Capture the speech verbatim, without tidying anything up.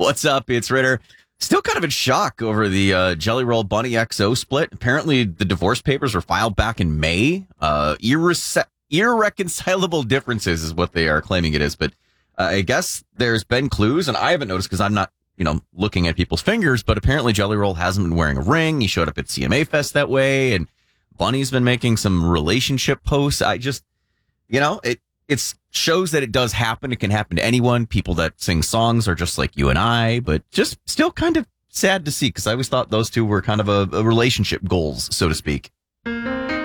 What's up? It's Ritter. Still kind of in shock over the uh, Jelly Roll Bunny X O split. Apparently, the divorce papers were filed back in May. Uh, irre- irreconcilable differences is what they are claiming it is. But uh, I guess there's been clues, and I haven't noticed because I'm not, you know, looking at people's fingers. But apparently, Jelly Roll hasn't been wearing a ring. He showed up at C M A Fest that way, and Bunny's been making some relationship posts. I just, you know, it it shows that it does happen. It can happen to anyone. People that sing songs are just like you and I, but just still kind of sad to see because I always thought those two were kind of a, a relationship goals, so to speak.